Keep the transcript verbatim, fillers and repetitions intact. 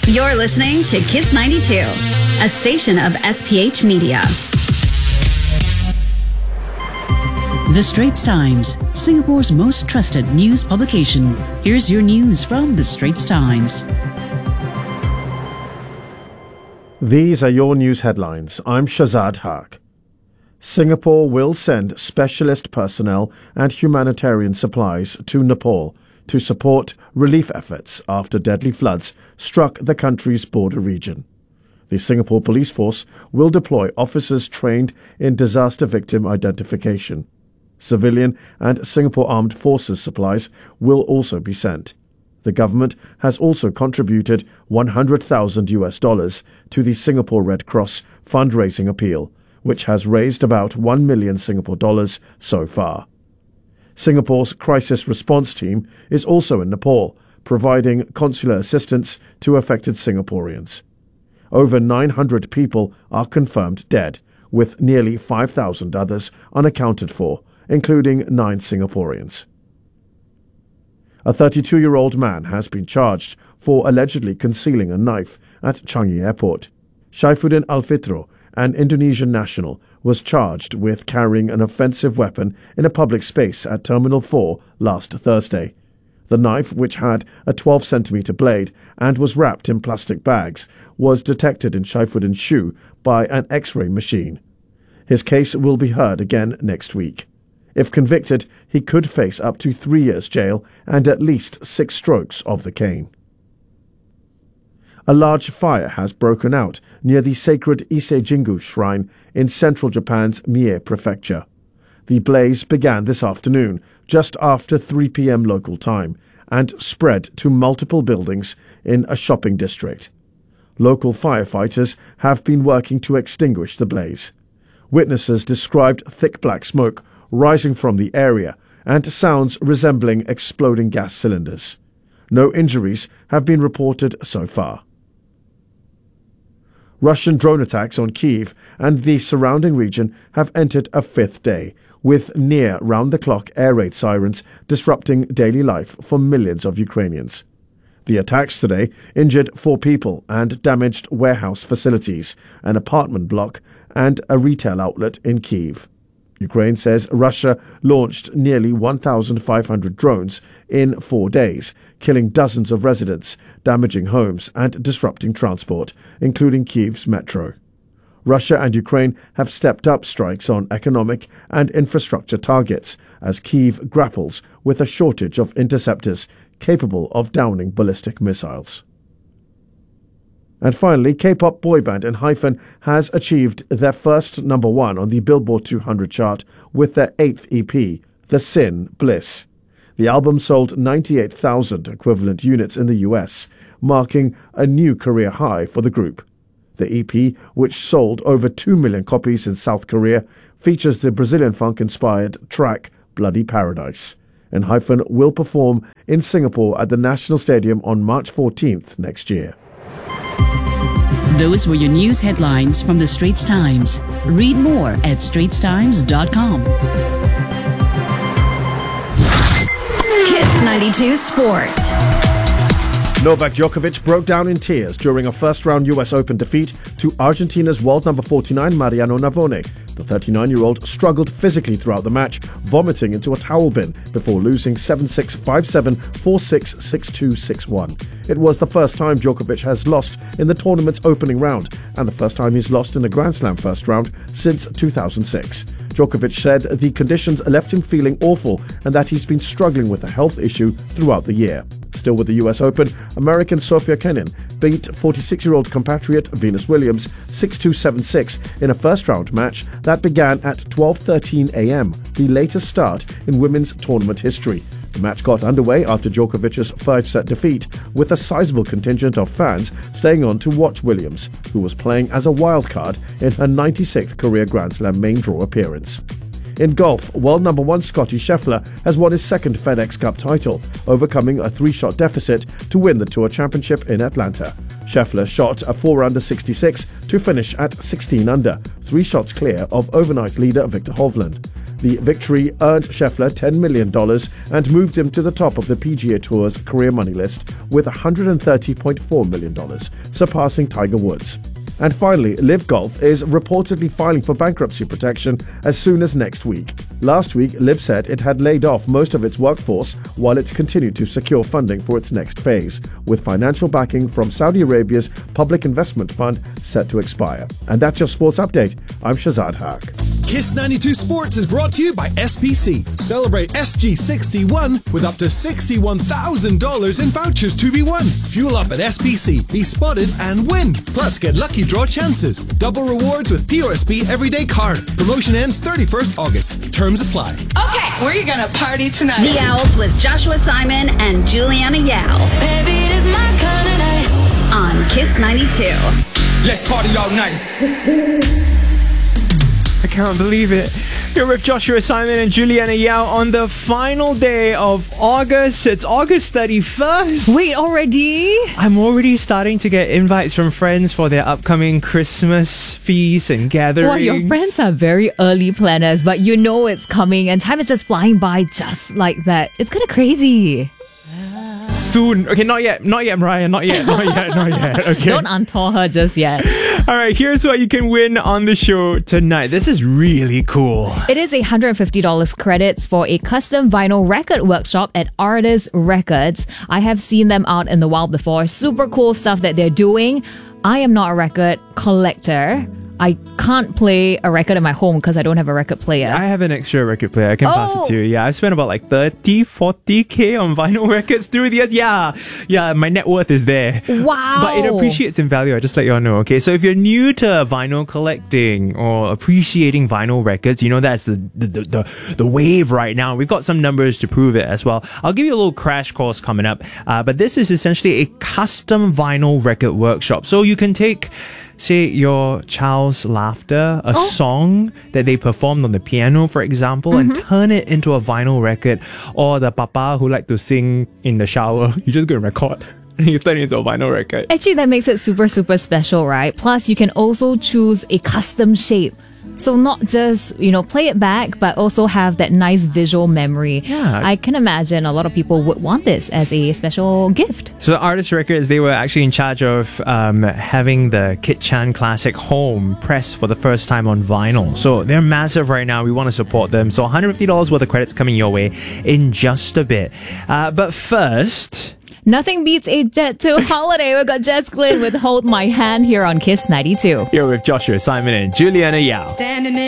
You're listening to Kiss ninety-two, a station of S P H Media. The Straits Times, Singapore's most trusted news publication. Here's your news from The Straits Times. These are your news headlines. I'm Shazad Haq. Singapore will send specialist personnel and humanitarian supplies to Nepal to support relief efforts after deadly floods struck the country's border region. The Singapore Police Force will deploy officers trained in disaster victim identification. Civilian and Singapore Armed Forces supplies will also be sent. The government has also contributed one hundred thousand US dollars to the Singapore Red Cross fundraising appeal, which has raised about one million Singapore dollars so far. Singapore's crisis response team is also in Nepal, providing consular assistance to affected Singaporeans. Over nine hundred people are confirmed dead, with nearly five thousand others unaccounted for, including nine Singaporeans. A thirty-two-year-old man has been charged for allegedly concealing a knife at Changi Airport. Shaifuddin Alfitro, an Indonesian national, was charged with carrying an offensive weapon in a public space at Terminal four last Thursday. The knife, which had a twelve centimeter blade and was wrapped in plastic bags, was detected in Shaifuddin's shoe by an X-ray machine. His case will be heard again next week. If convicted, he could face up to three years jail and at least six strokes of the cane. A large fire has broken out near the sacred Ise Jingu shrine in central Japan's Mie Prefecture. The blaze began this afternoon, just after three p.m. local time, and spread to multiple buildings in a shopping district. Local firefighters have been working to extinguish the blaze. Witnesses described thick black smoke rising from the area and sounds resembling exploding gas cylinders. No injuries have been reported so far. Russian drone attacks on Kyiv and the surrounding region have entered a fifth day, with near round-the-clock air raid sirens disrupting daily life for millions of Ukrainians. The attacks today injured four people and damaged warehouse facilities, an apartment block, and a retail outlet in Kyiv. Ukraine says Russia launched nearly one thousand five hundred drones in four days, killing dozens of residents, damaging homes and disrupting transport, including Kyiv's metro. Russia and Ukraine have stepped up strikes on economic and infrastructure targets as Kyiv grapples with a shortage of interceptors capable of downing ballistic missiles. And finally, K-pop boy band ENHYPEN has achieved their first number one on the Billboard two hundred chart with their eighth E P, The Sin Bliss. The album sold ninety-eight thousand equivalent units in the U S, marking a new career high for the group. The E P, which sold over two million copies in South Korea, features the Brazilian funk-inspired track Bloody Paradise. ENHYPEN will perform in Singapore at the National Stadium on March fourteenth next year. Those were your news headlines from The Straits Times. Read more at straits times dot com. Kiss ninety-two Sports. Novak Djokovic broke down in tears during a first-round U S Open defeat to Argentina's world number forty-nine Mariano Navone. The thirty-nine-year-old struggled physically throughout the match, vomiting into a towel bin before losing seven six, five seven, four six, six two, six one. It was the first time Djokovic has lost in the tournament's opening round and the first time he's lost in a Grand Slam first round since two thousand six. Djokovic said the conditions left him feeling awful and that he's been struggling with a health issue throughout the year. Still with the U S Open, American Sofia Kenin beat forty-six-year-old compatriot Venus Williams six two, seven six in a first-round match that began at twelve thirteen a.m., the latest start in women's tournament history. The match got underway after Djokovic's five-set defeat, with a sizable contingent of fans staying on to watch Williams, who was playing as a wildcard in her ninety-sixth career Grand Slam main draw appearance. In golf, world number one Scottie Scheffler has won his second FedEx Cup title, overcoming a three-shot deficit to win the Tour Championship in Atlanta. Scheffler shot a four under sixty-six to finish at sixteen under, three shots clear of overnight leader Victor Hovland. The victory earned Scheffler ten million dollars and moved him to the top of the P G A Tour's career money list with one hundred thirty point four million dollars, surpassing Tiger Woods. And finally, Liv Golf is reportedly filing for bankruptcy protection as soon as next week. Last week, Liv said it had laid off most of its workforce while it continued to secure funding for its next phase, with financial backing from Saudi Arabia's Public Investment Fund set to expire. And that's your sports update. I'm Shazad Haq. Kiss ninety-two Sports is brought to you by S P C. Celebrate S G sixty-one with up to sixty-one thousand dollars in vouchers to be won. Fuel up at S P C, be spotted and win. Plus, get lucky draw chances. Double rewards with P O S B Everyday Card. Promotion ends thirty-first August. Terms apply. Okay, where are you gonna party tonight? The Owls with Joshua Simon and Juliana Yao. Baby, it is my kind of night. On Kiss ninety-two. Let's party all night. I can't believe it. Here with Joshua Simon and Juliana Yao on the final day of August. It's August thirty-first. Wait, already? I'm already starting to get invites from friends for their upcoming Christmas feasts and gatherings. Well, your friends are very early planners, but you know it's coming and time is just flying by just like that. It's kind of crazy. Soon. Okay, not yet. Not yet, Mariah. Not yet. Not yet. Not yet. Okay. Don't unthaw her just yet. All right, here's what you can win on the show tonight. This is really cool. It is one hundred fifty dollars credits for a custom vinyl record workshop at Artist Records. I have seen them out in the wild before. Super cool stuff that they're doing. I am not a record collector. I can't play a record in my home because I don't have a record player. I have an extra record player. I can Oh. pass it to you. Yeah, I've spent about like thirty, forty K on vinyl records through the years. Yeah, yeah, my net worth is there. Wow. But it appreciates in value. I just let you all know. Okay, so if you're new to vinyl collecting or appreciating vinyl records, you know that's the the, the, the, the wave right now. We've got some numbers to prove it as well. I'll give you a little crash course coming up. Uh, but this is essentially a custom vinyl record workshop. So you can take, say, your child's laughter, a Oh. song that they performed on the piano, for example, Mm-hmm. and turn it into a vinyl record, or the papa who like to sing in the shower, you just go and record. And you turn it into a vinyl record. Actually, that makes it super, super special, right? Plus, you can also choose a custom shape. So not just, you know, play it back, but also have that nice visual memory. Yeah. I can imagine a lot of people would want this as a special gift. So Artist Records, they were actually in charge of um, having the Kit Chan Classic Home pressed for the first time on vinyl. So they're massive right now. We want to support them. So one hundred fifty dollars worth of credits coming your way in just a bit. Uh, but first... Nothing beats a Jet two holiday. We've got Jess Glynn with Hold My Hand here on Kiss ninety-two. Here with Joshua Simon and Juliana Yao. Standing in